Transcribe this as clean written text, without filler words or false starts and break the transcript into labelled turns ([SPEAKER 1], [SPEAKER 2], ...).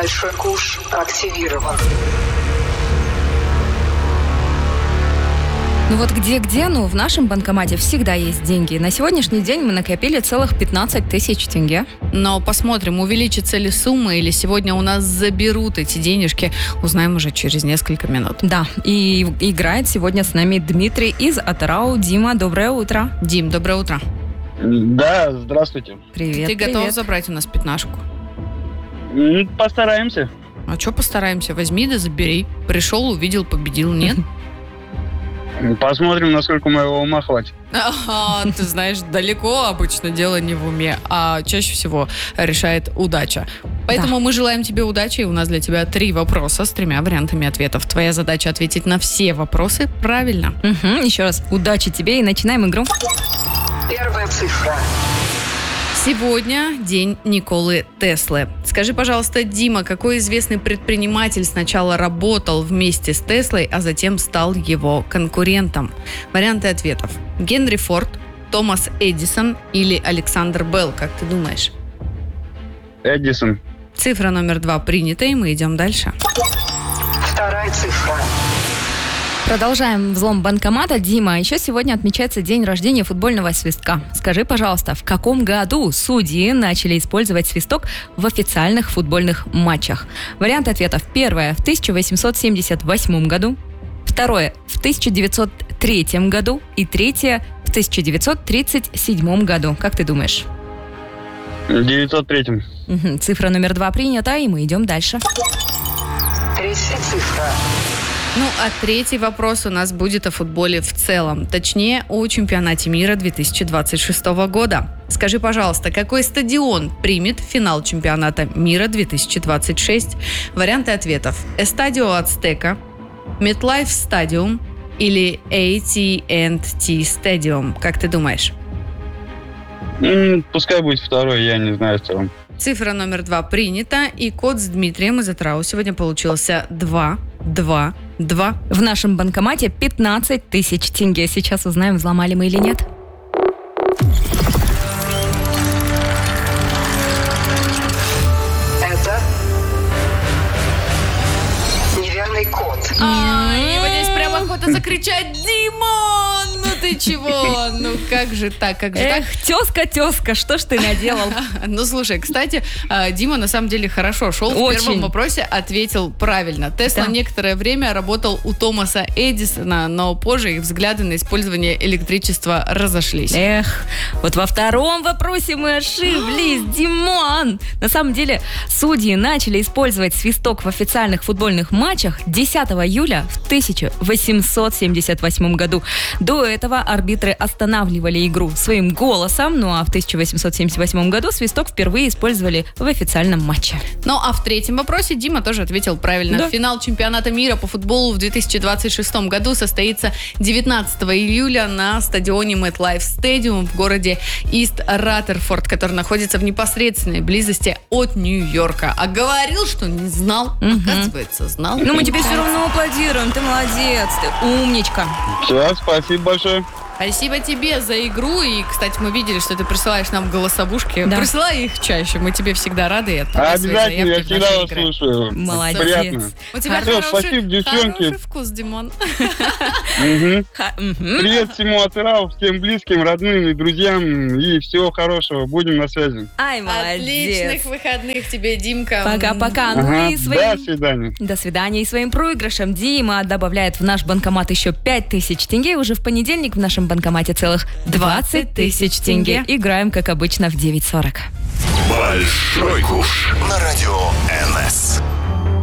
[SPEAKER 1] Большой куш активирован.
[SPEAKER 2] Ну вот где-где, но в нашем банкомате всегда есть деньги. На сегодняшний день мы накопили целых 15 тысяч тенге.
[SPEAKER 3] Но посмотрим, увеличится ли сумма или сегодня у нас заберут эти денежки. Узнаем уже через несколько минут.
[SPEAKER 2] Да, и играет сегодня с нами Дмитрий из Атырау. Дима, доброе утро.
[SPEAKER 3] Дим, доброе утро.
[SPEAKER 4] Да, здравствуйте.
[SPEAKER 2] Привет.
[SPEAKER 3] Ты готов
[SPEAKER 2] привет.
[SPEAKER 3] забрать у нас пятнашку?
[SPEAKER 4] Постараемся.
[SPEAKER 3] А что постараемся? Возьми да забери. Пришел, увидел, победил, нет?
[SPEAKER 4] Посмотрим, насколько моего ума хватит.
[SPEAKER 3] Ты знаешь, далеко обычно дело не в уме, а чаще всего решает удача. Поэтому мы желаем тебе удачи. И у нас для тебя 3 вопроса с 3 вариантами ответов. Твоя задача ответить на все вопросы правильно.
[SPEAKER 2] Еще раз, удачи тебе и начинаем игру.
[SPEAKER 1] Первая цифра.
[SPEAKER 3] Сегодня день Николы Теслы. Скажи, пожалуйста, Дима, какой известный предприниматель сначала работал вместе с Теслой, а затем стал его конкурентом? Варианты ответов. Генри Форд, Томас Эдисон или Александр Белл, как ты думаешь?
[SPEAKER 4] Эдисон.
[SPEAKER 3] Цифра номер 2 принята, и мы идем дальше.
[SPEAKER 1] Вторая цифра.
[SPEAKER 2] Продолжаем взлом банкомата. Дима, еще сегодня отмечается день рождения футбольного свистка. Скажи, пожалуйста, в каком году судьи начали использовать свисток в официальных футбольных матчах? Вариант ответов. Первое – в 1878 году. Второе – в 1903 году. И третье – в 1937 году. Как ты думаешь?
[SPEAKER 4] В 903.
[SPEAKER 2] Цифра номер 2 принята, и мы идем дальше.
[SPEAKER 1] Третья цифра.
[SPEAKER 3] Ну, а 3-й вопрос у нас будет о футболе в целом. Точнее, о чемпионате мира 2026 года. Скажи, пожалуйста, какой стадион примет финал чемпионата мира 2026? Варианты ответов. Эстадио Ацтека, MetLife Stadium или AT&T Stadium. Как ты думаешь?
[SPEAKER 4] Пускай будет второй, я не знаю в целом.
[SPEAKER 3] Цифра номер 2 принята, и код с Дмитрием из Атырау сегодня получился 2, 2, 2.
[SPEAKER 2] В нашем банкомате 15 тысяч тенге. Сейчас узнаем, взломали мы или нет.
[SPEAKER 1] Это неверный код.
[SPEAKER 3] И вот здесь прямо охота закричать: Димон, ну ты чего? Ну как же так, как же так?
[SPEAKER 2] Эх, тезка, что ж ты наделал?
[SPEAKER 3] Ну слушай, кстати, Дима на самом деле хорошо шел. В
[SPEAKER 2] Очень.
[SPEAKER 3] первом вопросе ответил правильно. Тесла
[SPEAKER 2] Да.
[SPEAKER 3] некоторое время работал у Томаса Эдисона, но позже их взгляды на использование электричества разошлись.
[SPEAKER 2] Эх, вот во втором вопросе мы ошиблись, Димон! На самом деле, судьи начали использовать свисток в официальных футбольных матчах 10 июля в 1878 году. До этого арбитры останавливали игру своим голосом, ну а в 1878 году свисток впервые использовали в официальном матче.
[SPEAKER 3] Ну а в 3-м вопросе Дима тоже ответил правильно.
[SPEAKER 2] Да.
[SPEAKER 3] Финал чемпионата мира по футболу в 2026 году состоится 19 июля на стадионе MetLife Stadium в городе Ист-Раттерфорд, который находится в непосредственной близости от Нью-Йорка. А говорил, что не знал. Оказывается, знал.
[SPEAKER 2] Ну мы тебе все равно аплодируем, ты молодец, ты умничка.
[SPEAKER 4] Все, спасибо большое.
[SPEAKER 3] Спасибо тебе за игру. И, кстати, мы видели, что ты присылаешь нам голосовушки.
[SPEAKER 2] Да.
[SPEAKER 3] Присылай их чаще. Мы тебе всегда рады. И отправляй свои
[SPEAKER 4] Обязательно, я
[SPEAKER 3] заявки в
[SPEAKER 4] всегда
[SPEAKER 3] наши
[SPEAKER 4] вас
[SPEAKER 3] игры.
[SPEAKER 4] слушаю.
[SPEAKER 2] Молодец.
[SPEAKER 4] Приятно.
[SPEAKER 3] У тебя
[SPEAKER 4] Всё, спасибо, девчонки.
[SPEAKER 3] хороший вкус, Димон.
[SPEAKER 4] Привет всему Атырау, всем близким, родным и друзьям. И всего хорошего. Будем на связи.
[SPEAKER 2] Ай, молодец.
[SPEAKER 3] Отличных выходных тебе, Димка.
[SPEAKER 2] Пока-пока. Ну
[SPEAKER 4] Ага,
[SPEAKER 2] и
[SPEAKER 4] До
[SPEAKER 2] своим...
[SPEAKER 4] свидания.
[SPEAKER 2] До свидания. И своим проигрышем Дима добавляет в наш банкомат еще 5000 тенге. Уже в понедельник в нашем банкомате целых 20 тысяч тенге. Играем, как обычно, в 9:40.
[SPEAKER 5] Большой куш на радио НС.